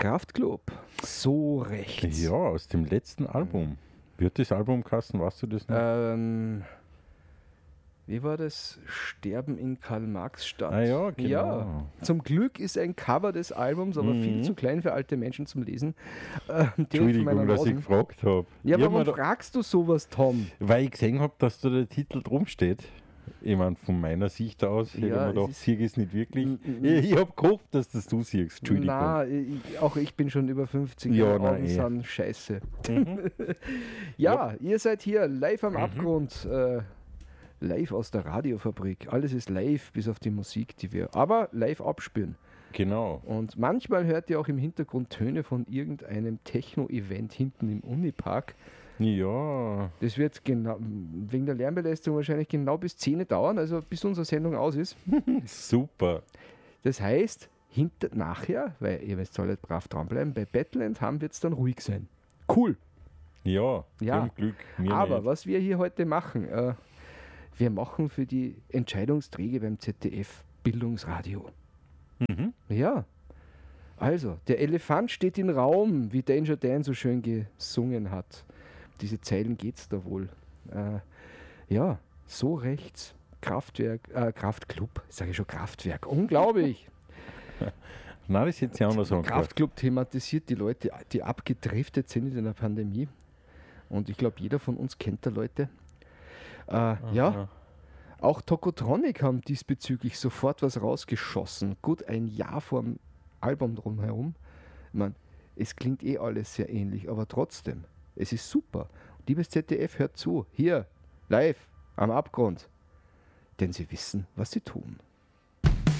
Kraftklub. So rechts. Ja, aus dem letzten Album. Wie hat das Album geheißen? Weißt du das noch? Wie war das? Sterben in Karl-Marx-Stadt. Ah ja, genau. Ja, zum Glück ist ein Cover des Albums, aber viel zu klein für alte Menschen zum Lesen. Entschuldigung, dass ich gefragt habe. Ja, warum fragst du sowas, Tom? Weil ich gesehen habe, dass da der Titel drum steht. Ich meine, von meiner Sicht aus, hätte ich mir gedacht, sieh es nicht wirklich. Ich habe gehofft, dass das du siehst. Entschuldigung. Nein, auch ich bin schon über 50. Ja, Augen sind scheiße. Ja, ihr seid hier live am Abgrund. Live aus der Radiofabrik. Alles ist live, bis auf die Musik, die wir aber live abspüren. Genau. Und manchmal hört ihr auch im Hintergrund Töne von irgendeinem Techno-Event hinten im Unipark. Ja. Das wird genau, wegen der Lärmbelästigung wahrscheinlich genau bis 10 Uhr dauern, also bis unsere Sendung aus ist. Super. Das heißt, nachher, weil ihr müsst alle brav dranbleiben, bei Battleland haben wird es dann ruhig sein. Cool. Ja, zum Glück. Aber was wir hier heute machen, wir machen für die Entscheidungsträger beim ZDF Bildungsradio. Ja, also, der Elefant steht im Raum, wie Danger Dan so schön gesungen hat. Diese Zeilen geht's da wohl. Ja, so rechts, Kraftklub, sage ich schon Kraftwerk, unglaublich. Nein, das hätte ich anders sagen. Kraftklub thematisiert die Leute, die abgedriftet sind in der Pandemie. Und ich glaube, jeder von uns kennt da Leute. Ja, auch Tokotronic haben diesbezüglich sofort was rausgeschossen. Gut ein Jahr vor dem Album drumherum. Ich meine, es klingt alles sehr ähnlich, aber trotzdem, es ist super. Liebes ZDF, hört zu, hier, live, am Abgrund. Denn sie wissen, was sie tun.